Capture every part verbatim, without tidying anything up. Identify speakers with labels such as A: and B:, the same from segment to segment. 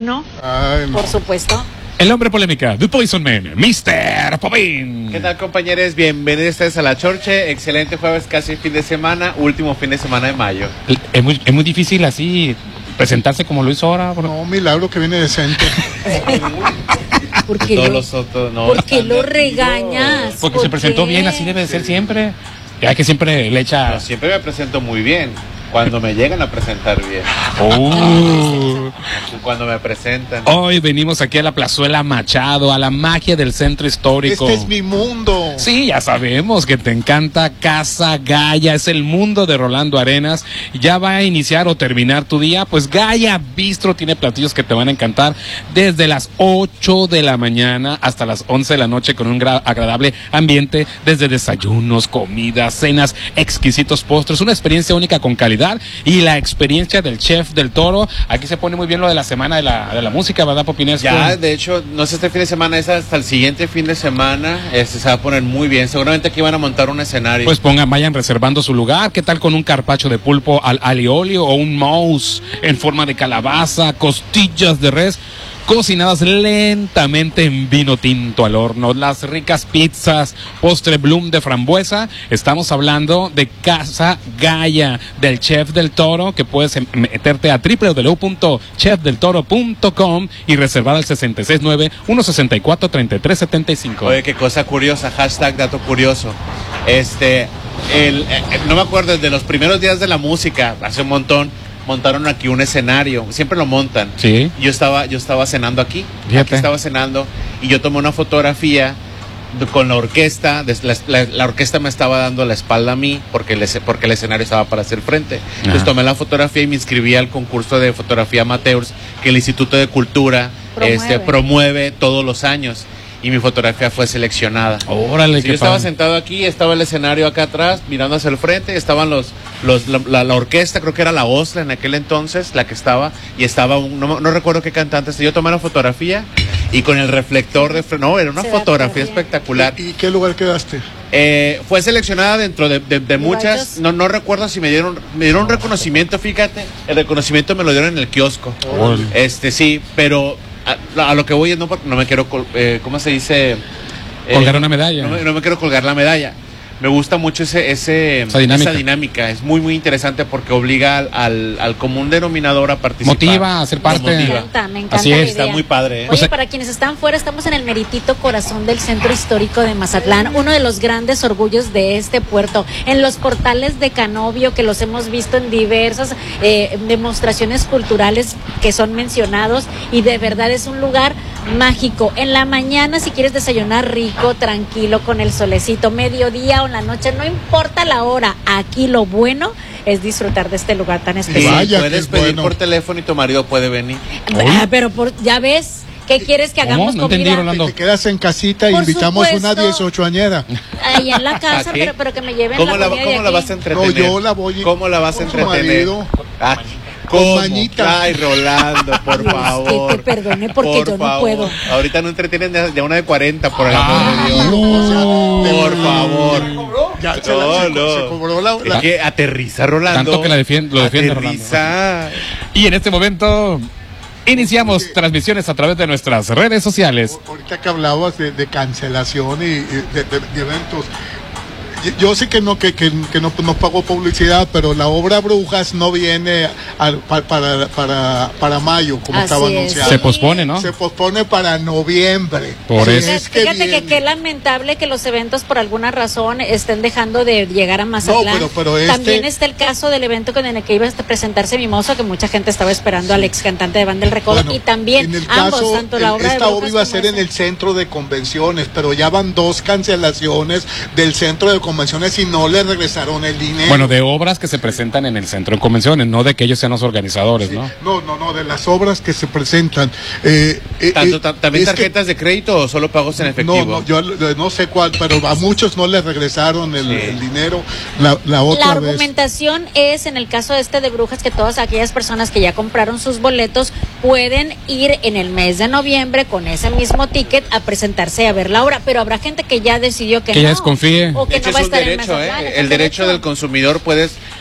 A: uno,
B: Ay, no.
A: por supuesto.
C: El hombre polémica, The Poison Man, mister Popín.
D: ¿Qué tal, compañeros? Bienvenidos ustedes a La Chorche. Excelente jueves, casi fin de semana, último fin de semana de mayo.
C: Es muy, es muy difícil así presentarse como lo hizo ahora. Bro.
B: No, milagro que viene decente.
A: Porque
D: Todos
A: lo,
D: los otros, no,
A: ¿por qué
D: están
A: lo
D: de
A: regañas?
C: Porque
A: ¿Por
C: se presentó
A: qué?
C: bien, así debe de ser siempre. Ya que siempre le echa...
D: Pero siempre me presento muy bien. Cuando me llegan a presentar bien.
C: Oh.
D: Cuando me presentan.
C: Hoy venimos aquí a la Plazuela Machado, a la magia del centro histórico.
B: Este es mi mundo.
C: Sí, ya sabemos que te encanta Casa Gaya, es el mundo de Rolando Arenas. Ya va a iniciar o terminar tu día, pues Gaya Bistro tiene platillos que te van a encantar desde las ocho de la mañana hasta las once de la noche con un gra- agradable ambiente, desde desayunos, comidas, cenas, exquisitos postres, una experiencia única con calidad y la experiencia del chef del Toro. Aquí se pone muy bien lo de la semana de la, de la música, ¿verdad, Popines?
D: Ya, de hecho, no sé este fin de semana, es hasta el siguiente fin de semana. Este se va a poner muy bien. Seguramente aquí van a montar un escenario.
C: Pues pongan, vayan reservando su lugar. ¿Qué tal con un carpaccio de pulpo al aliolio o un mousse en forma de calabaza, costillas de res cocinadas lentamente en vino tinto al horno, las ricas pizzas, postre Bloom de frambuesa? Estamos hablando de Casa Gaya, del Chef del Toro, que puedes meterte a doble u doble u doble u punto chef del toro punto com y reservar al sesenta y seis nueve, uno sesenta y cuatro, treinta y tres setenta y cinco.
D: Oye, qué cosa curiosa, hashtag dato curioso. Este, el, eh, no me acuerdo, desde los primeros días de la música, hace un montón, montaron aquí un escenario, siempre lo montan.
C: Sí.
D: Yo estaba, yo estaba cenando aquí,
C: Fíjate.
D: aquí estaba cenando y yo tomé una fotografía de- con la orquesta, des- la, la- la orquesta me estaba dando la espalda a mí porque el, ese- porque el escenario estaba para hacer frente. Entonces
C: Ajá.
D: tomé la fotografía y me inscribí al concurso de fotografía amateurs que el Instituto de Cultura
A: Promueve.
D: este, promueve todos los años. Y mi fotografía fue seleccionada.
C: Órale,
D: Sí,
C: qué
D: yo estaba
C: padre.
D: sentado aquí, estaba el escenario acá atrás, mirando hacia el frente, estaban los, los la, la- la orquesta, creo que era la Osla en aquel entonces, la que estaba, y estaba, un, no, no recuerdo qué cantante, yo tomé la fotografía y con el reflector de frente, no, era una
A: Se
D: fotografía
A: ve
D: espectacular.
B: ¿Y qué lugar quedaste?
D: Eh, fue seleccionada dentro de, de- de muchas,
A: varios.
D: no, no recuerdo si me dieron, me dieron un reconocimiento, fíjate, el reconocimiento me lo dieron en el kiosco.
C: Órale.
D: Este, sí, pero a, a lo que voy es no, porque no me quiero, col- eh, ¿cómo se dice? Eh,
C: Colgar una medalla.
D: No me, no me quiero colgar la medalla. Me gusta mucho ese, ese,
C: Esa dinámica.
D: esa dinámica. Es muy, muy interesante porque obliga al, al, al común denominador a participar.
C: Motiva a ser parte.
A: Me
D: Motiva.
A: encanta, me encanta
C: Así
A: la
C: es,
D: Está
A: idea.
D: muy padre, ¿eh?
A: Oye,
C: O sea-
A: para quienes están fuera, estamos en el meritito corazón del centro histórico de Mazatlán, uno de los grandes orgullos de este puerto. En los portales de Canovio, que los hemos visto en diversas eh, demostraciones culturales que son mencionados, y de verdad es un lugar mágico. En la mañana, si quieres desayunar rico, tranquilo, con el solecito, mediodía o en la noche, no importa la hora, aquí lo bueno es disfrutar de este lugar tan
D: Y
A: especial.
B: Vaya,
D: puedes
B: qué
D: pedir
B: bueno.
D: por teléfono y tu marido puede venir.
A: Ah, pero por, ya ves, ¿qué quieres que
C: ¿Cómo?
A: hagamos
C: No entendí,
A: comida?
C: Rolando.
B: Te quedas en casita y
A: Por
B: invitamos
A: supuesto.
B: una dieciochoañera.
A: Ahí en la casa,
D: ¿A qué?
A: pero, pero que me lleven
D: ¿Cómo,
A: la
D: la,
A: comida de
D: cómo la
A: aquí.
D: vas a entretener?
B: No, yo la voy-
D: ¿Cómo la vas a
B: con su
D: entretener?
B: marido.
D: Ah,
B: Con
D: ¿cómo?
B: mañita.
D: Ay, Rolando, por
A: Dios,
D: favor.
A: que te perdone porque
D: Por
A: yo no
D: favor.
A: puedo.
D: Ahorita no entretienen de, de una de cuarenta, por el
C: Ah,
D: amor de Dios.
B: O sea,
D: Por
B: te-
D: favor.
B: Ya se,
D: No,
B: la, se,
D: no.
B: se cobró la, la-
D: Es que aterriza, Rolando.
C: Tanto que la defiende- lo defiende,
D: Aterriza.
C: Y en este momento iniciamos transmisiones a través de nuestras redes sociales.
B: Ahorita que hablabas de, de cancelación y, y de, de- de eventos, yo- yo sé que no que, que, que no, no pago publicidad, pero la obra Brujas no viene al- pa- para, para, para mayo, como
A: Así
B: estaba
A: es.
B: anunciado.
C: Se pospone, ¿no?
B: Se pospone para noviembre.
C: Por
B: Si
C: eso.
B: es que
A: Fíjate que
B: viene.
A: qué lamentable que los eventos por alguna razón estén dejando de llegar a Mazatlán.
B: No, pero- pero este-
A: También está el caso del evento con el que iba a presentarse Mimoso, que mucha gente estaba esperando al ex cantante de Banda del Recodo.
B: Bueno,
A: Y también
B: en el
A: ambos,
B: caso,
A: tanto la
B: el-
A: obra de
B: esta
A: Brujas
B: obra iba a
A: como
B: ser en
A: ese.
B: el centro de convenciones, pero ya van dos cancelaciones del centro de convenciones y no le regresaron el dinero.
C: Bueno, de obras que se presentan en el centro de convenciones, no de que ellos sean los organizadores, ¿no?
B: No, no, no, de las obras que se presentan. Eh, eh,
D: Tanto,
B: eh,
D: ta- ¿También
B: es que-
D: tarjetas de crédito o solo pagos en efectivo?
B: No, no, yo eh, no sé cuál, pero a muchos no les regresaron el,
D: Sí.
B: el dinero la, la otra
A: La
B: vez.
A: argumentación es, en el caso este de Brujas, que todas aquellas personas que ya compraron sus boletos pueden ir en el mes de noviembre con ese mismo ticket a presentarse a ver la obra, pero habrá gente que ya decidió que,
C: Que
A: no.
C: ya desconfíe.
A: O
D: De
A: que
D: hecho,
A: no va a
D: es un
A: estar en
D: derecho,
A: Mazatlán,
D: ¿eh?
A: es
D: El
A: un
D: derecho del consumidor puedes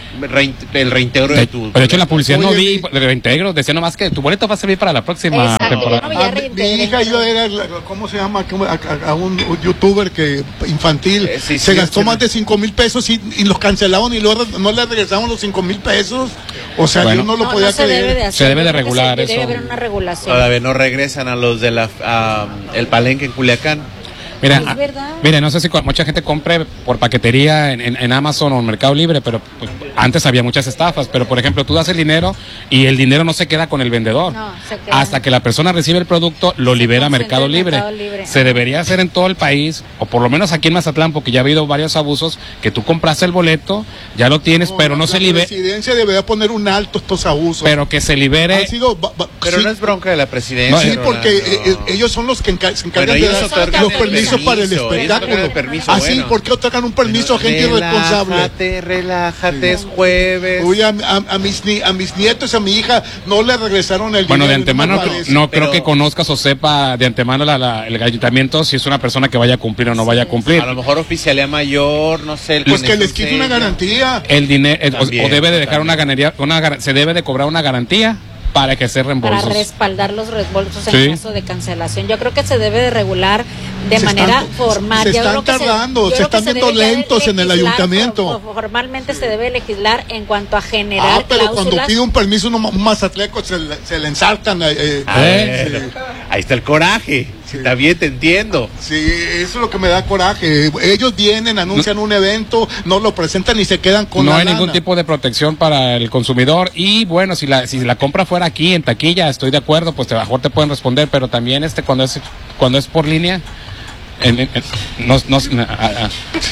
D: rein- el reintegro de,
C: De,
D: tu...
C: pero de hecho en la publicidad no
B: Oye,
C: vi de reintegro, decía nomás que tu boleto va a servir para la próxima
A: Exacto,
C: temporada.
A: yo no veía
B: Ah, mi, mi
A: reintegro.
B: hija yo era, la- ¿cómo se llama? ¿Cómo? A, a- a un, un youtuber que infantil
D: Eh, sí,
B: se
D: sí,
B: gastó
D: sí,
B: más
D: sí.
B: de cinco mil pesos y, y los cancelaron y luego no le regresaron los cinco mil pesos. O sea,
C: Bueno.
B: yo no lo
A: No,
B: podía
A: no se
B: creer.
A: debe de hacer.
C: Se debe de
A: Yo creo que
C: regular
A: se-
C: eso.
A: Debe haber una regulación.
D: Todavía no regresan a los de la ah, el Palenque en Culiacán.
C: Mira,
A: Es
C: ah,
A: verdad.
C: mira, no sé si cu- mucha gente compre por paquetería en, en- en Amazon o en Mercado Libre, pero pues, antes había muchas estafas. Pero, por ejemplo, tú das el dinero y el dinero no se queda con el vendedor.
A: No, se queda.
C: Hasta que la persona recibe el producto, lo
A: Se
C: libera a
A: concentra
C: Mercado
A: en
C: Libre.
A: Mercado Libre.
C: Se debería hacer en todo el país, o por lo menos aquí en Mazatlán, porque ya ha habido varios abusos, que tú compraste el boleto, ya lo tienes, pero no
B: la
C: se libera,
B: presidencia debería poner un alto a estos abusos.
C: pero que se libere.
B: Han sido, ba- ba-
D: Pero
B: sí,
D: no es bronca de la presidencia.
C: No,
B: sí,
C: Rolando.
B: porque eh, eh, ellos son los que enca- se encargan
D: Bueno,
B: de
D: ellos
B: dar
D: otorgan
B: los
D: el
B: permisos
D: permiso,
B: para el
D: ellos otorgan
B: espectáculo.
D: el permiso,
B: Así,
D: bueno.
B: ¿por qué otorgan un permiso a gente irresponsable?
D: Relájate, relájate, es jueves.
B: Uy, a, a- a mis, ni- a mis nietos, a mi hija, no le regresaron el
C: Bueno, de
B: dinero,
C: antemano
B: no me
C: no,
B: parece.
C: no
D: pero-
C: creo que conozcas o sepa de antemano la- la- el ayuntamiento si es una persona que vaya a cumplir o no vaya a cumplir.
D: A lo mejor oficialía mayor, no sé. el
B: Pues que
D: con
B: les
D: eso
B: quite una
D: sella.
B: garantía.
C: El dinero o,
D: También,
C: o debe de dejar
D: también.
C: una ganadería, una gar- se debe de cobrar una garantía para que se
A: Para
C: reembolsos.
A: respaldar los reembolsos en
C: Sí.
A: caso de cancelación. Yo creo que se debe de regular de
B: Se
A: manera
B: están-
A: formal.
B: se
A: Yo
B: están
A: creo que
B: tardando,
A: yo
B: se
A: creo
B: están
A: que
B: viendo
A: debe ya de
B: lentos en el
A: legislar,
B: ayuntamiento.
A: for- Formalmente se debe legislar en cuanto a generar
B: Ah, pero cuando
A: cláusulas.
B: pide un permiso uno- un mazatleco se le, se le ensartan. eh, eh,
D: A ver, ahí está el coraje. Está bien, te entiendo.
B: Sí, eso es lo que me da coraje. Ellos vienen, anuncian un evento, no lo presentan y se quedan con
C: No
B: la
C: hay ningún
B: lana.
C: tipo de protección para el consumidor y bueno, si la si la compra fuera aquí en taquilla, estoy de acuerdo, pues a lo mejor te pueden responder, pero también este cuando es cuando es por línea en- en- en- no, no- ah, ah,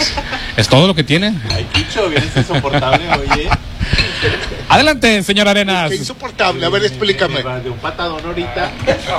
C: es todo lo que tiene.
D: Ay, Picho, vienes insoportable, oye.
C: Adelante, señor Arenas.
B: Qué insoportable. A ver, explícame.
D: De un patadón ahorita.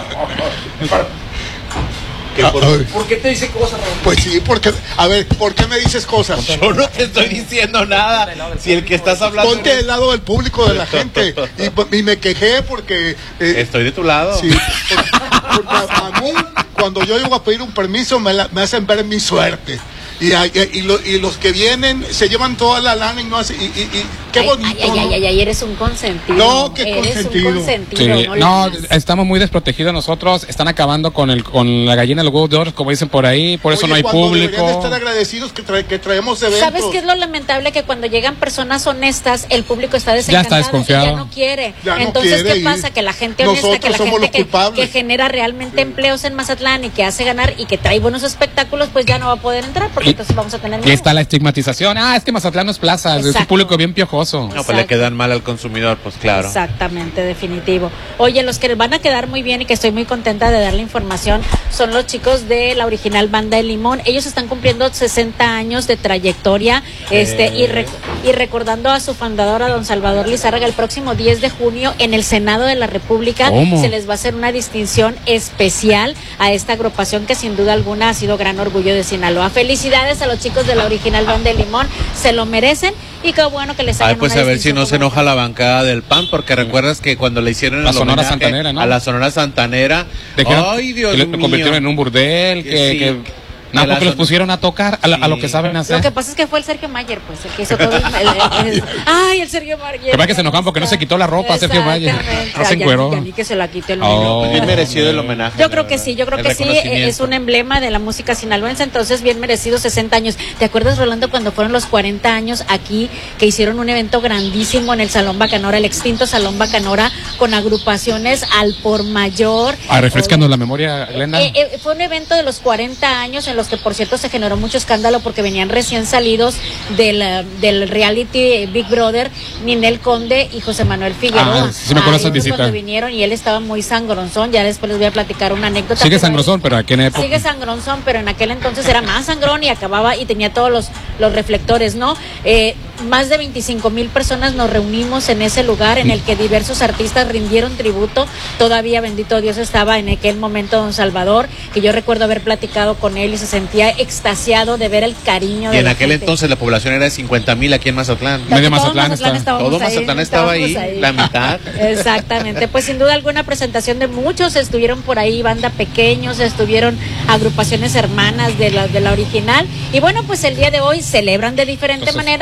B: Ah, a ver.
D: ¿Por qué te dice cosas, Raúl?
B: Pues sí, porque, a ver, ¿por qué me dices cosas?
D: Yo no te estoy diciendo nada. Si el que estás hablando.
B: Ponte del lado del público, de la gente. Y, y me quejé porque... eh,
D: Estoy de tu lado.
B: sí, porque, porque a, a mí, cuando yo llego a pedir un permiso, me, la- me hacen ver mi suerte. Y, a- y, y lo- y los que vienen se llevan toda la lana y no hacen... Y, y- y qué
A: Ay,
B: bonito,
A: ay, ay,
B: ¿no?
A: ay, ay, eres un consentido.
B: No, qué
A: eres
B: consentido.
A: un consentido.
C: Sí,
A: no, le
C: no,
A: digas.
C: estamos muy desprotegidos nosotros, están acabando con el con la gallina del huevo de oro, como dicen por ahí, por eso
B: Oye,
C: no hay
B: cuando deberían
C: público.
B: estar agradecidos que, trae- que traemos eventos.
A: ¿Sabes qué es lo lamentable? Que cuando llegan personas honestas, el público está desencantado.
C: Ya está desconfiado.
A: y ya no quiere.
B: Ya no
A: Entonces,
B: quiere
A: ¿qué
B: y
A: pasa? Que la gente honesta,
B: nosotros
A: que la
B: somos
A: gente
B: los
A: que,
B: culpables.
A: que genera realmente empleos en Mazatlán y que hace ganar y que trae buenos espectáculos, pues ya no va a poder entrar porque
C: Y-
A: entonces vamos a tener
C: Y
A: miedo.
C: está la estigmatización, ah, es que Mazatlán no es plaza, es un
A: Exacto.
C: público bien piojoso.
D: No, pues le
A: Exacto.
D: quedan mal al consumidor, pues claro.
A: Exactamente, definitivo. Oye, los que van a quedar muy bien y que estoy muy contenta de dar la información son los chicos de la original Banda El Limón. Ellos están cumpliendo sesenta años de trayectoria este y, rec- y recordando a su fundador, a don Salvador Lizárraga, el próximo diez de junio en el Senado de la República
C: ¿Cómo?
A: se les va a hacer una distinción especial a esta agrupación que sin duda alguna ha sido gran orgullo de Sinaloa. Felicidades a los chicos de la original Banda El Limón, se lo merecen y qué bueno que les hagan
D: Ay, pues
A: una
D: a ver si no
A: distinción
D: se
A: como
D: enoja la bancada del P A N, porque recuerdas que cuando le hicieron
C: La
D: el
C: Sonora
D: homenaje
C: Santanera, ¿no?
D: a la Sonora Santanera,
C: Dijeron
D: ay Dios
C: que lo
D: mío,
C: convirtieron en un burdel,
D: Que
C: que,
D: sí.
C: que- no,
D: Que la
C: porque los
D: son-
C: pusieron a tocar a, la- a lo
D: Sí.
C: que saben hacer.
A: Lo que pasa es que fue el Sergio Mayer, pues, el que hizo todo el... el- el- ay, el Sergio Mayer.
C: Que pasa que se enojaron porque no se quitó la ropa, Sergio Mayer.
A: Exactamente.
C: No se
A: Ya-
C: encueró.
A: ya ni que se la quite el
C: Oh.
A: negro.
D: Pues bien merecido el homenaje.
A: Yo
D: la
A: creo que
D: verdad.
A: sí, yo creo
D: El
A: que sí,
D: reconocimiento.
A: es un emblema de la música sinaloense, entonces bien merecido sesenta años. ¿Te acuerdas, Rolando, cuando fueron los cuarenta años aquí, que hicieron un evento grandísimo en el Salón Bacanora, el extinto Salón Bacanora, con agrupaciones al por mayor?
C: Ah, refrescando la memoria, Glenda.
A: Eh, eh, fue un evento de los cuarenta años en los que, por cierto, se generó mucho escándalo porque venían recién salidos del, eh, del reality Big Brother, Ninel Conde y José Manuel Figueroa.
C: Ah, sí me acuerdo de esa
A: Ahí fue
C: visita.
A: cuando vinieron y él estaba muy sangronzón, ya después les voy a platicar una anécdota.
C: Sigue
A: pero
C: sangrosón, pero aquí en época.
A: Sigue sangronzón, pero en aquel entonces era más sangrón y acababa y tenía todos los, los reflectores, ¿no? Eh, más de veinticinco mil personas nos reunimos en ese lugar en el que diversos artistas rindieron tributo. Todavía, bendito Dios, estaba en aquel momento don Salvador, que yo recuerdo haber platicado con él y se sentía extasiado de ver el cariño
D: Y
A: de
D: en
A: la
D: aquel
A: gente.
D: entonces la población era de cincuenta mil aquí en Mazatlán.
C: Medio
A: Todo
C: Mazatlán está-
A: estábamos
D: Todo Mazatlán estaba ahí,
A: estábamos
D: la mitad.
A: Exactamente, pues sin duda alguna presentación de muchos, estuvieron por ahí banda pequeños, estuvieron agrupaciones hermanas de la, de la original y bueno, pues el día de hoy celebran de diferente
C: Entonces-
A: manera y ahora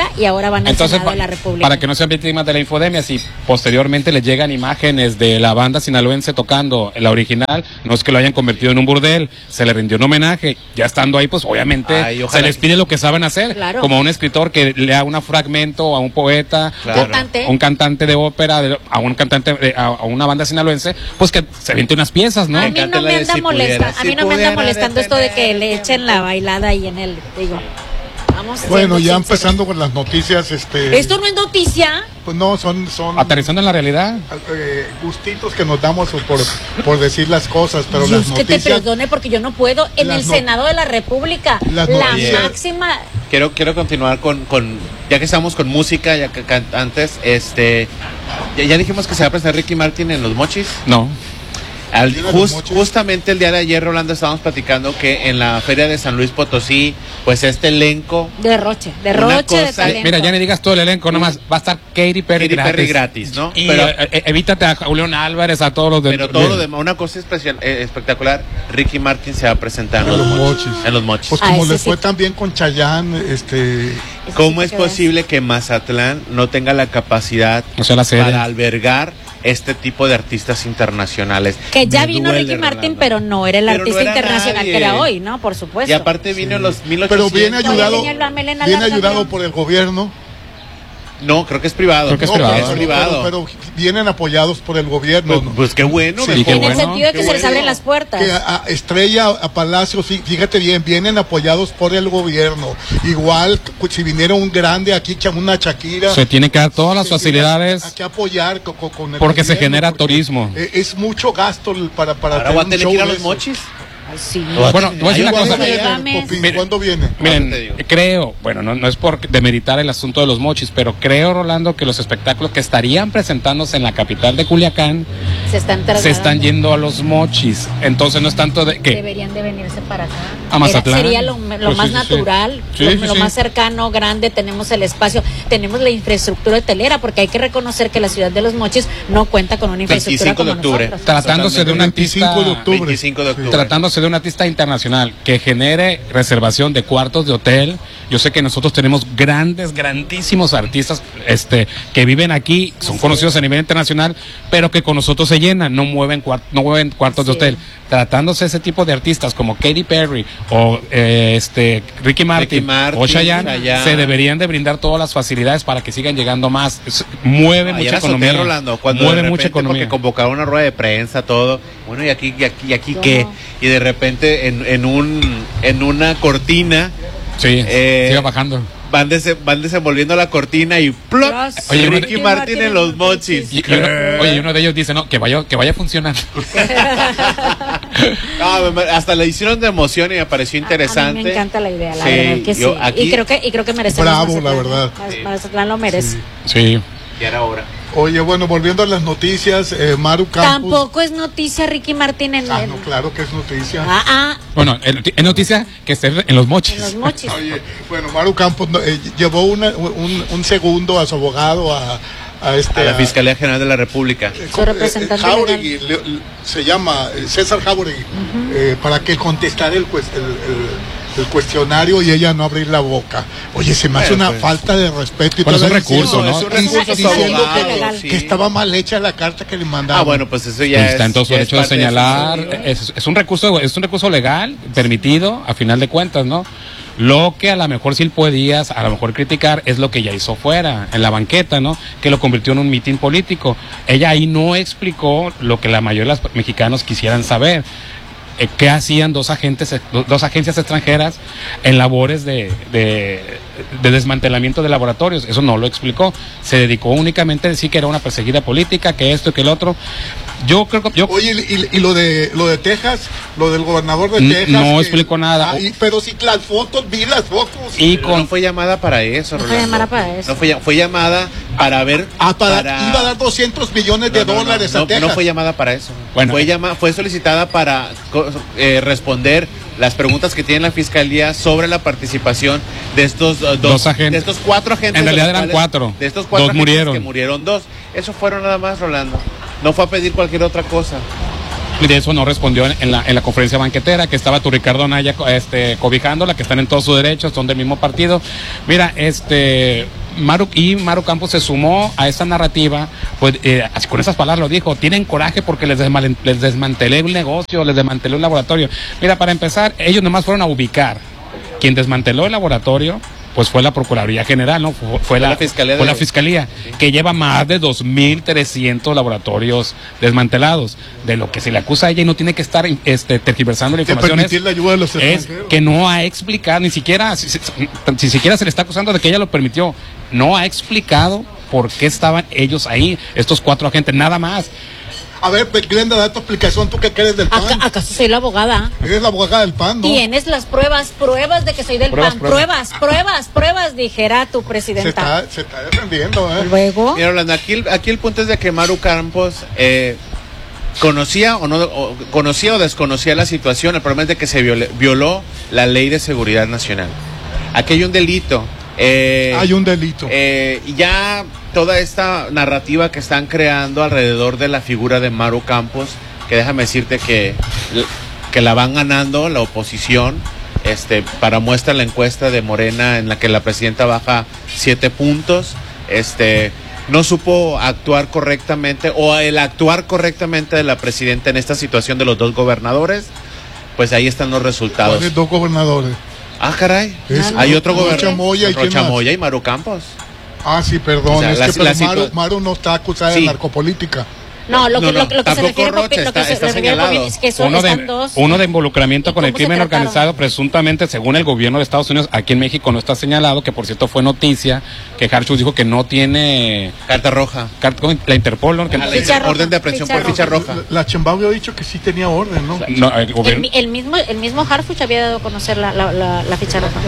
A: ahora van al
C: Entonces,
A: Senado
C: pa-
A: de la República.
C: para que no sean víctimas de la infodemia, si posteriormente les llegan imágenes de la banda sinaloense tocando la original, no es que lo hayan convertido en un burdel, se le rindió un homenaje, ya estando ahí, pues obviamente
D: Ay, ojalá
C: se les pide lo que saben hacer,
A: Claro.
C: como a un escritor que lea un fragmento a un poeta,
D: Claro.
A: Cantante.
C: a un cantante de ópera, de- a un cantante, de- a, a una banda sinaloense, pues que se aviente unas piezas, ¿no?
A: A mí no
D: Cántala
A: me
D: de
A: anda
D: si
A: molesta,
D: pudiera,
A: a
D: si
A: mí no me anda
D: pudiera
A: molestando esto de que
D: detener
A: le
D: el
A: echen la bailada ahí en el, digo, vamos.
B: Bueno,
A: siendo
B: ya
A: sinceros.
B: empezando con las noticias, este,
A: Esto no es noticia.
B: pues no, son, son
C: Aterrizando en la realidad.
B: eh, gustitos que nos damos por, por decir las cosas, pero
A: Dios
B: las
A: que te
B: noticias,
A: perdone porque yo no puedo. En
B: Las
A: el
B: no-
A: Senado de la República,
B: Las
A: la
B: noticias-
A: máxima.
D: Quiero, quiero continuar con, con, ya que estamos con música, ya que can- antes, este, ya, ya dijimos que se va a presentar Ricky Martin en Los Mochis.
C: No.
D: Al-
B: ¿Tiene
D: jus-
B: Los Mochis?
D: justamente el día de ayer, Rolando, estábamos platicando que en la feria de San Luis Potosí, pues este elenco,
A: Derroche,
D: Una
A: derroche de
D: cosa-
A: talento.
C: Mira, ya ni digas todo el elenco, nomás va a estar Katy Perry,
D: Katy
C: gratis.
D: Perry gratis, ¿no?
C: Y
D: Pero-
C: eh, eh, evítate a Julián Álvarez, a todos los de
D: pero todo lo demás, una cosa especial, eh, espectacular, Ricky Martin se va a presentar en
B: En
D: Los
B: Los
D: Mochis.
B: Mochis.
D: En Los Mochis.
B: pues
A: Ah,
B: como
A: ese
B: les
A: sí.
B: fue también con Chayanne, este,
A: Eso
D: ¿Cómo
A: sí
D: es
A: que ves.
D: posible que Mazatlán no tenga la capacidad
C: O sea, la sede.
D: para albergar este tipo de artistas internacionales?
A: Que ya
D: Me
A: vino
D: duele,
A: Ricky Martin,
D: Rolando.
A: pero no era el
D: Pero no
A: artista
D: era
A: internacional
D: nadie.
A: que era hoy, ¿no? Por supuesto.
D: Y aparte vino en los mil
B: pero
D: ochocientos.
B: viene ayudado,
A: Oye, la melena
B: viene
A: larga,
B: ayudado
A: creo.
B: por el gobierno.
D: No, creo que es privado.
C: Creo que es
B: No,
C: privado.
B: pero-
D: Es privado.
B: Pero, pero vienen apoyados por el gobierno.
D: Pues, pues qué bueno.
B: Sí,
C: Y qué
A: En el
C: bueno,
A: sentido de que
B: qué
A: se les
B: bueno.
A: abren las puertas.
B: Que a, a Estrella, a Palacio, sí, fíjate bien, vienen apoyados por el gobierno. Igual, cu- si viniera un grande aquí, cha- una Shakira.
C: Se tienen que dar todas las
B: se tiene
C: facilidades
B: Hay que apoyar co- co- con el
C: porque se
B: gobierno,
C: genera
B: porque,
C: turismo.
B: eh, Es mucho gasto el- para, para
D: Ahora
B: tener
D: voy a
B: un
D: tener
B: show
D: que ir a
B: de
D: Los
B: eso.
D: Mochis.
A: Ay, sí.
C: Bueno, te voy a decir
D: Ahí
C: una
D: voy a
C: cosa.
D: ir.
A: Llévame.
B: Popín,
C: Mire,
B: ¿cuándo viene?
C: Miren,
D: Ahora te digo.
C: creo, bueno, no, no es por demeritar el asunto de los mochis, pero creo, Rolando, que los espectáculos que estarían presentándose en la capital de Culiacán
A: Se están trasladando.
C: se están yendo a los mochis. Entonces no es tanto de que
A: Deberían de venirse para acá.
C: A Mazatlán.
A: Era- sería lo, lo
C: Pues
A: más
C: sí, sí, sí.
A: natural,
C: Sí,
A: lo,
C: sí,
A: lo
C: sí.
A: más cercano, grande, tenemos el espacio, tenemos la infraestructura hotelera, porque hay que reconocer que la ciudad de Los Mochis no cuenta con una infraestructura
D: veinticinco de
A: como
D: octubre.
A: nosotros.
C: tratándose de un
B: veinticinco
C: artista
B: de octubre.
D: veinticinco de octubre.
C: tratándose de un artista internacional que genere reservación de cuartos de hotel. Yo sé que nosotros tenemos grandes, grandísimos artistas este, que viven aquí, son conocidos a nivel internacional, pero que con nosotros se llenan, no mueven, cuart- no mueven cuartos de
A: Sí.
C: hotel. Tratándose ese tipo de artistas como Katy Perry o eh, este Ricky Martin,
D: Martin,
C: o Chayanne,
D: Chayanne.
C: se deberían de brindar todas las facilidades para que sigan llegando más. Es- mueve
D: Ayer
C: mucha
D: azoté,
C: economía.
D: Rolando, cuando
C: mueve
D: de
C: mucha
D: repente,
C: economía.
D: porque convocaron una rueda de prensa, todo. Bueno, y aquí, y aquí, y aquí
A: ¿Cómo?
D: qué. Y de repente en, en un en una cortina
C: Sí,
D: Eh,
C: siga bajando.
D: van, dese- van desenvolviendo la cortina y ¡plop!
A: Tras-
C: Oye,
D: Ricky
C: Ricky
D: Martin en Los Mochis.
C: Y, y uno, oye, y uno de ellos dice, no, que vaya, que vaya a funcionar.
D: No, me- hasta le hicieron de emoción y me pareció interesante.
A: A mí me encanta la idea, la
D: Sí,
A: verdad que sí.
D: yo aquí-
A: Y creo que y creo que merecemos
B: Bravo,
A: Mazatlán,
B: la verdad.
A: ¿eh? Mazatlán lo merece.
C: Sí.
D: Ya era hora.
B: Oye, bueno, volviendo a las noticias, eh, Maru Campos.
A: Tampoco es noticia Ricky Martin en,
B: Ah,
A: en-
B: no, claro que es noticia.
A: ah, ah,
C: Bueno, es es noticia que esté en los mochis.
A: en Los Mochis.
B: Oye, bueno, Maru Campos no, eh, llevó una- un, un segundo a su abogado a, a este
D: A la
B: a-
D: Fiscalía General de la República.
B: eh,
A: Su representante
B: Jauregui, le- le- se llama eh, César Jauregui, eh, para que contestara el, cues- el, el- el cuestionario y ella no abrir la boca. Oye, se me hace
D: Bueno,
B: una
D: pues.
B: falta de respeto. Y
C: Bueno, es un
B: todavía
C: recurso,
B: diciendo-
C: ¿no?
D: Es un
B: dice-
D: recurso
B: diciendo
D: abogado,
B: que,
A: legal.
D: sí.
B: que estaba mal hecha la carta que le mandaron.
D: Ah, bueno, pues eso ya
C: Pues
D: es.
C: está en todo su
D: ya es
C: derecho de
D: parte su-
C: señalar. Es, es un recurso, es un recurso legal, permitido, a final de cuentas, ¿no? Lo que a lo mejor sí podías, a lo mejor criticar, es lo que ella hizo fuera, en la banqueta, ¿no? Que lo convirtió en un mitin político. Ella ahí no explicó lo que la mayoría de los mexicanos quisieran saber. Eh, ¿Qué hacían dos agentes, eh, do- dos agencias extranjeras en labores de, de, de desmantelamiento de laboratorios? Eso no lo explicó. Se dedicó únicamente a decir que era una perseguida política, que esto y que el otro. Yo creo que yo
B: Oye, y, y lo de lo de Texas, lo del gobernador de
C: N-
B: Texas.
C: no
B: que-
C: explicó nada.
B: Ah, y- pero sí, las fotos, vi las fotos.
C: y
D: Pero
C: con
D: no fue llamada para eso,
A: No fue
D: Rolando.
A: llamada para eso.
D: No fue, ll- fue llamada para ver.
B: Ah, para, iba a dar doscientos millones de
D: No, no, no,
B: dólares
D: no,
B: a Texas.
D: no fue llamada para eso.
C: Bueno.
D: fue, llama, fue solicitada para co- eh, responder las preguntas que tiene la fiscalía sobre la participación de estos uh, dos,
C: Dos agentes.
D: de estos cuatro agentes.
C: En
D: de
C: realidad
D: los
C: eran
D: cuales-
C: cuatro.
D: De estos cuatro
C: Dos
D: agentes
C: murieron.
D: que murieron dos. Eso fueron nada más, Rolando. No fue a pedir cualquier otra cosa.
C: Y de eso no respondió en, en la, en la conferencia banquetera, que estaba tu Ricardo Anaya este, cobijándola, que están en todos sus derechos, son del mismo partido. Mira, este, Maru, y Maru Campos se sumó a esa narrativa, pues eh, así, con esas palabras lo dijo, tienen coraje porque les, desmal, les desmantelé un negocio, les desmantelé un laboratorio. Mira, para empezar, ellos nomás fueron a ubicar. Quien desmanteló el laboratorio pues fue la Procuraduría General, ¿no? Fue, fue la, la Fiscalía, fue de... la Fiscalía sí. que lleva más de dos mil trescientos laboratorios desmantelados. De lo que se le acusa a ella y no tiene que estar este, tergiversando la información es,
B: la ayuda de los
C: es que no ha explicado, ni siquiera, si, si, si siquiera se le está acusando de que ella lo permitió, no ha explicado por qué estaban ellos ahí, estos cuatro agentes, nada más.
B: A ver, Glenda, da tu explicación, tú que eres del P A N.
A: ¿Aca ¿Acaso soy la abogada?
B: Eres la abogada del P A N, ¿no?
A: Tienes las pruebas, pruebas de que soy del
C: pruebas,
A: P A N. Pruebas, pruebas, pruebas, pruebas, dijera tu presidenta.
B: Se está, se está defendiendo, ¿eh?
A: Luego.
D: Mira, Orlando, aquí el, aquí el punto es de que Maru Campos eh, conocía o no o, conocía o desconocía la situación. El problema es de que se violó, violó la Ley de Seguridad Nacional. Aquí hay un delito. Eh,
B: hay un delito.
D: Eh, ya toda esta narrativa que están creando alrededor de la figura de Maru Campos, que déjame decirte que, que la van ganando la oposición, este, para muestra la encuesta de Morena en la que la presidenta baja siete puntos, este, no supo actuar correctamente, o el actuar correctamente de la presidenta en esta situación de los dos gobernadores, pues ahí están los resultados.
B: ¿Cuáles dos gobernadores?
D: Ah, caray.
B: Es,
D: hay otro gobernador.
B: Rocha Moya y,
D: Rocha Moya y Maru Campos.
B: Ah, sí, perdón. O sea, es
D: la,
B: que
D: la
B: pero Maru,
D: situa...
B: Maru no está acusada sí. de narcopolítica.
A: No, lo que,
D: no, no,
A: lo, lo que se refiere
D: Rocha,
A: lo que
D: está,
A: se
D: está
A: refiere Popín, es que son,
C: uno, de,
A: dos,
C: uno de involucramiento con el crimen
A: trataron?
C: organizado, presuntamente, según el gobierno de Estados Unidos, aquí en México no está señalado, que por cierto fue noticia, que Harfuch dijo que no tiene...
D: Carta roja.
C: Carta, la Interpol, ¿no? Que
D: ah, la roja, orden de aprehensión por ficha roja.
B: La, la Chembao había dicho que sí tenía orden, ¿no?
C: no el, gobierno...
A: el, el mismo el mismo Harfuch había dado a conocer la, la, la, la ficha roja.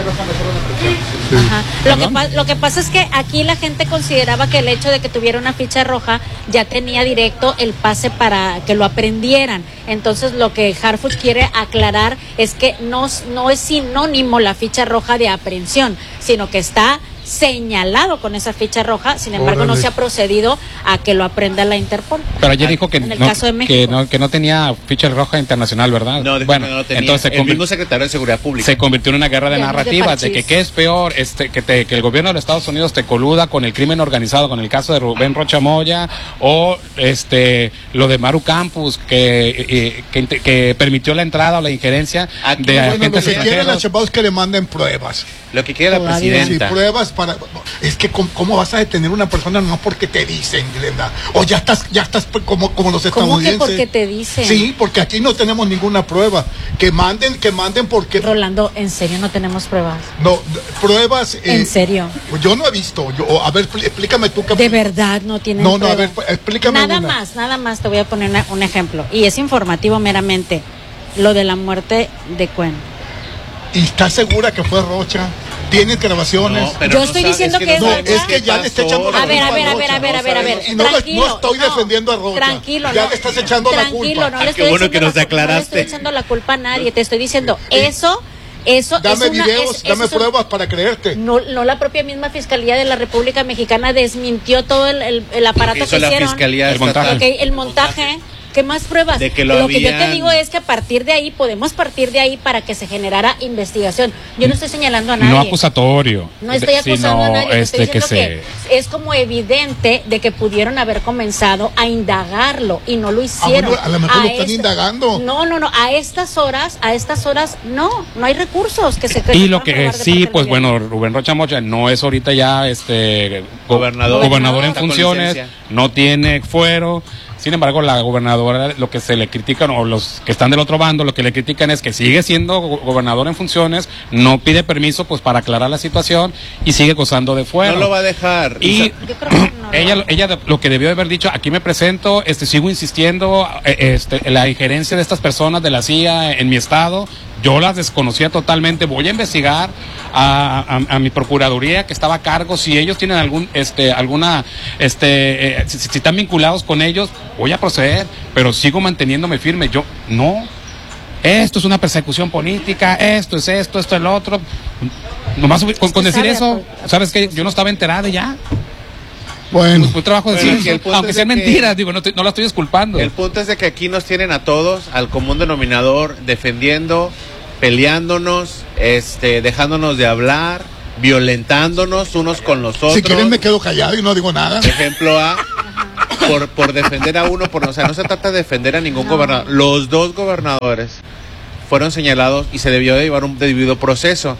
B: Sí.
A: Ajá. Lo, que, lo que pasa es que aquí la gente consideraba que el hecho de que tuviera una ficha roja ya tenía directo el pase para que lo aprendieran. Entonces lo que Harfuch quiere aclarar es que no, no es sinónimo la ficha roja de aprehensión, sino que está señalado con esa ficha roja, sin embargo Órale. no se ha procedido a que lo aprenda la Interpol.
C: Pero ayer dijo que,
A: en el
C: no,
A: caso de México.
C: que, no, que no tenía ficha roja internacional, ¿verdad?
D: No,
C: bueno,
D: no tenía.
C: Entonces
D: el mismo secretario de Seguridad Pública.
C: Se convirtió en una guerra de
A: ya,
C: narrativas,
A: de,
C: de que qué es peor, este, que, te, que el gobierno de los Estados Unidos te coluda con el crimen organizado, con el caso de Rubén Rocha Moya, o este lo de Maru Campos, que, eh, que, que permitió la entrada o la injerencia
B: Aquí,
C: de
B: bueno,
C: agentes
B: lo que quieren
C: extranjeros.
B: las es que le manden pruebas.
D: Lo que quiere la presidenta.
B: Sí, pruebas para... Es que ¿cómo, cómo vas a detener a una persona no porque te dicen, Glenda? O ya estás ya estás como, como los estadounidenses.
A: ¿Cómo que porque te dicen?
B: Sí, porque aquí no tenemos ninguna prueba. Que manden, que manden porque...
A: Rolando, ¿en serio no tenemos pruebas?
B: No, pruebas... Eh,
A: ¿En serio?
B: Yo no he visto. Yo, a ver, explícame tú qué...
A: ¿De verdad no tienen
B: No, no,
A: pruebas?
B: a ver, explícame
A: Nada
B: una.
A: más, nada más te voy a poner una, un ejemplo. Y es informativo meramente. Lo de la muerte de Cuen.
B: ¿Y estás segura que fue Rocha? ¿Tienes grabaciones?
D: No, pero
A: Yo
D: no
A: estoy
D: sabes,
A: diciendo
D: es
A: que,
D: que no
A: es
B: No, es que ya le está echando la
A: A ver,
B: culpa
A: a ver, a ver,
B: Rocha,
A: a ver, a ver, a ver.
B: Y no,
A: Tranquilo,
B: no estoy
A: no,
B: defendiendo a Rocha.
A: Tranquilo,
B: ya
A: no.
B: le estás echando
A: Tranquilo,
B: la culpa.
A: no le
D: Ah,
A: estoy
D: qué bueno
A: echando
D: que nos
A: la-
D: aclaraste.
A: No le estoy echando la culpa a nadie, te estoy diciendo, eso, eso
B: Dame
A: es una,
B: videos,
A: es-
B: dame
A: eso es un-
B: pruebas para creerte.
A: No, no la propia misma Fiscalía de la República Mexicana desmintió todo el, el, el aparato
D: Hizo
A: que
D: la
A: hicieron.
D: Fiscalía
C: El
D: Estatal.
C: montaje.
A: Ok, el montaje. ¿Qué más pruebas?
D: De que lo
A: que yo te
D: habían-
A: digo es que a partir de ahí, podemos partir de ahí para que se generara investigación. Yo no estoy señalando a nadie.
C: No acusatorio.
A: No estoy acusando
C: sino,
A: a nadie, te estoy
C: este,
A: diciendo
C: que
A: que, es como evidente de que pudieron haber comenzado a indagarlo y no lo hicieron.
B: bueno, a lo mejor lo están
A: esta-
B: indagando.
A: No, no, no, a estas horas, a estas horas no, no hay recursos que se
C: Y lo
A: puedan
C: que
A: probar de
C: sí,
A: parte del
C: pues
A: gobierno.
C: bueno, Rubén Rocha Moya no es ahorita ya este go-
D: Gobernador.
C: gobernador en
D: Está con
C: funciones,
D: licencia.
C: no tiene fuero. Sin embargo, la gobernadora, lo que se le critican, o los que están del otro bando, lo que le critican es que sigue siendo go- gobernador en funciones, no pide permiso pues para aclarar la situación y sigue gozando de fuero.
D: No lo va a dejar.
C: Y
A: Yo creo que no.
C: ella, ella lo que debió haber dicho, aquí me presento, este, sigo insistiendo, eh, este, la injerencia de estas personas de la C I A en mi estado, yo las desconocía totalmente, voy a investigar a, a, a mi procuraduría que estaba a cargo, si ellos tienen algún, este, alguna, este, eh, si, si están vinculados con ellos, voy a proceder, pero sigo manteniéndome firme, yo, no, esto es una persecución política, esto es esto, esto es lo otro, nomás con, con decir
A: sabe,
C: eso,
A: pues,
C: ¿sabes qué? Yo no estaba enterada y ya.
B: Bueno,
C: Un trabajo de
D: Bueno,
C: ciencia,
D: que el punto
C: aunque
D: es
C: sean
D: de que-
C: mentiras, digo, no, te- no la estoy disculpando.
D: El punto es de que aquí nos tienen a todos al común denominador defendiendo, peleándonos, este, dejándonos de hablar, violentándonos unos con los otros.
B: Si quieren me quedo callado y no digo nada.
D: Ejemplo A, por, por defender a uno, por, o sea, no se trata de defender a ningún no. gobernador. Los dos gobernadores fueron señalados y se debió de llevar un debido proceso.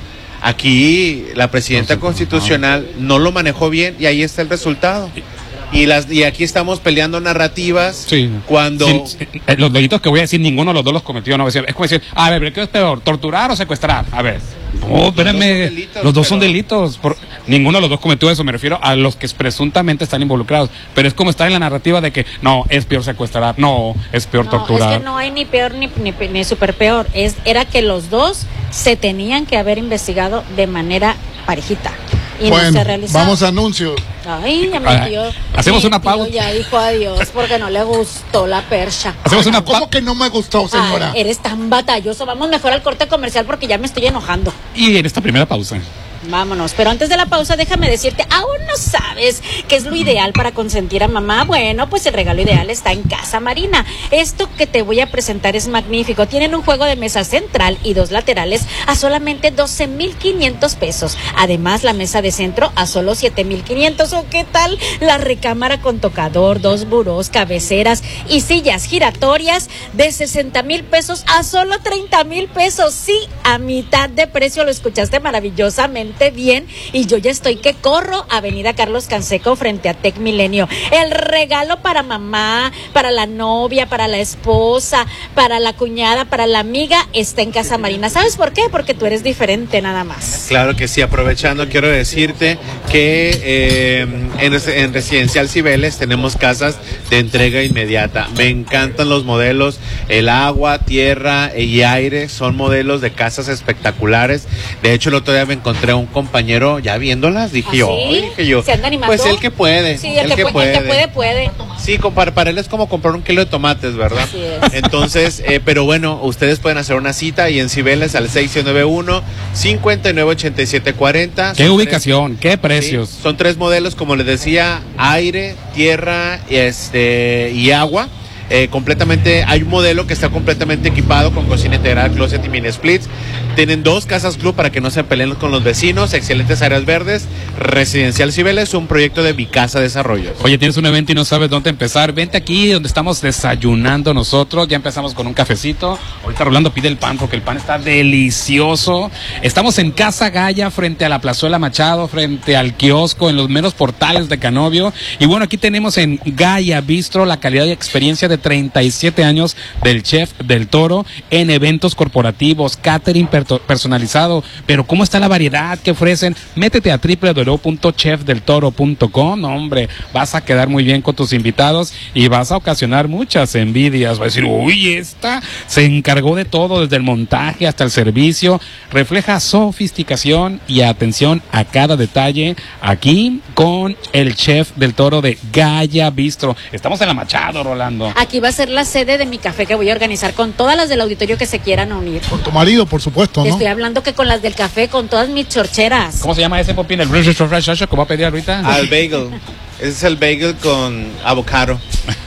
D: Aquí la presidenta no, constitucional no. no lo manejó bien y ahí está el resultado. Y las y aquí estamos peleando narrativas sí. cuando...
C: Sí, sí, los delitos que voy a decir, ninguno de los dos los cometió. No, es como decir, a ver, ¿qué es peor? ¿Torturar o secuestrar? A ver. No, espérame, los dos son delitos. Los dos son delitos por, ninguno de los dos cometió eso, me refiero a los que presuntamente están involucrados. Pero es como estar en la narrativa de que no, es peor secuestrar, no, es peor
A: no,
C: torturar.
A: Es que no hay ni peor ni, ni, ni super peor. Es, era que los dos se tenían que haber investigado de manera parejita. Y
B: bueno,
A: no se realizó.
B: Vamos a anuncios.
A: Ay, ya me tío.
C: Hacemos
A: mi
C: una
A: tío
C: pausa.
A: Ya dijo adiós porque no le gustó la percha.
C: Hacemos
B: Ay,
C: una pausa.
B: ¿Cómo que no me gustó, señora?
A: Ay, eres tan batalloso. Vamos mejor al corte comercial porque ya me estoy enojando.
C: Y en esta primera pausa.
A: Vámonos, pero antes de la pausa déjame decirte, ¿aún no sabes qué es lo ideal para consentir a mamá? Bueno, pues el regalo ideal está en Casa Marina. Esto que te voy a presentar es magnífico. Tienen un juego de mesa central y dos laterales a solamente doce mil quinientos pesos. Además, la mesa de centro a solo siete mil quinientos. ¿O qué tal? La recámara con tocador, dos burós, cabeceras y sillas giratorias de sesenta mil pesos a solo treinta mil pesos. Sí, a mitad de precio, lo escuchaste maravillosamente bien, y yo ya estoy que corro. Avenida Carlos Canseco frente a Tec Milenio. El regalo para mamá, para la novia, para la esposa, para la cuñada, para la amiga está en Casa Marina. ¿Sabes por qué? Porque tú eres diferente nada más.
D: Claro que sí. Aprovechando, quiero decirte que eh, en, en Residencial Cibeles tenemos casas de entrega inmediata. Me encantan los modelos, el agua, tierra y aire, son modelos de casas espectaculares. De hecho, el otro día me encontré un compañero ya viéndolas, dije yo,
A: ¿Ah, sí?
D: dije yo,
A: ¿Se anda animando?
D: pues el que puede,
A: sí, el, el, que, que puede. el que puede, puede.
D: Sí, para, para él es como comprar un kilo de tomates, ¿verdad?
A: Así es.
D: Entonces, eh, pero bueno, ustedes pueden hacer una cita y en Cibeles al seis nueve uno, cinco nueve ocho siete cuatro cero.
C: ¿Qué son ubicación? Tres, ¿qué precios?
D: Sí, son tres modelos, como les decía, aire, tierra este, y agua. Eh, completamente, hay un modelo que está completamente equipado con cocina integral, closet y mini splits. Tienen dos casas club para que no se peleen con los vecinos, excelentes áreas verdes. Residencial Cibeles, un proyecto de Mi Casa Desarrollos.
C: Oye, tienes un evento y no sabes dónde empezar, vente aquí donde estamos desayunando nosotros. Ya empezamos con un cafecito. Ahorita Rolando pide el pan porque el pan está delicioso. Estamos en Casa Gaya, frente a la Plazuela Machado, frente al kiosco, en los meros portales de Canovio. Y bueno, aquí tenemos en Gaya Bistro la calidad y experiencia de treinta y siete años del Chef del Toro en eventos corporativos, catering personalizado. Pero ¿cómo está la variedad que ofrecen? Métete a doble u doble u doble u punto chef del toro punto com. No, hombre, vas a quedar muy bien con tus invitados y vas a ocasionar muchas envidias. Va a decir, uy, esta se encargó de todo, desde el montaje hasta el servicio. Refleja sofisticación y atención a cada detalle aquí con el Chef del Toro de Gaya Bistro. Estamos en la Machado, Rolando.
A: Aquí va a ser la sede de mi café que voy a organizar con todas las del auditorio que se quieran unir.
B: Con tu marido, por supuesto, ¿no?
A: Estoy hablando que con las del café, con todas mis chorcheras.
C: ¿Cómo se llama ese, Popín? ¿El British Fresh que va a pedir ahorita?
D: Al bagel. Ese es el bagel con avocado.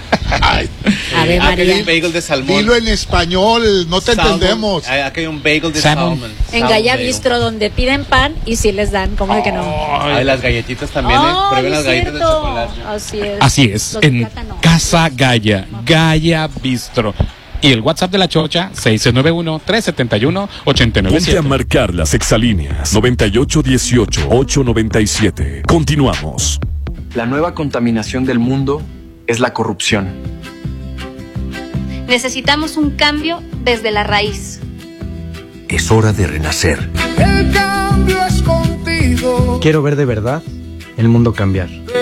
B: Ay,
A: a ver,
D: Aquí
A: María.
D: hay un bagel de salmón.
B: Dilo en español, no te
D: Salmon.
B: entendemos.
D: Aquí hay un bagel de
C: Salmon.
D: salmon.
A: En Gaya Bistro, donde piden pan y sí les dan, ¿cómo de que no?
D: Hay las galletitas también, ¿eh?
A: Oh,
D: Prueben las
A: es
D: galletas de
A: cierto.
D: chocolate.
A: Así es.
C: Así es,
A: Los de
C: en
A: plátano.
C: Casa Gaya, Gaya Bistro. Y el WhatsApp de la Chocha, seis nueve uno, tres siete uno, ocho nueve
E: Ponte
C: siete.
E: a marcar las exalíneas noventa y ocho dieciocho, ocho noventa y siete. Continuamos.
F: La nueva contaminación del mundo es la corrupción.
G: Necesitamos un cambio desde la raíz.
H: Es hora de renacer.
I: El cambio es contigo.
J: Quiero ver de verdad el mundo cambiar.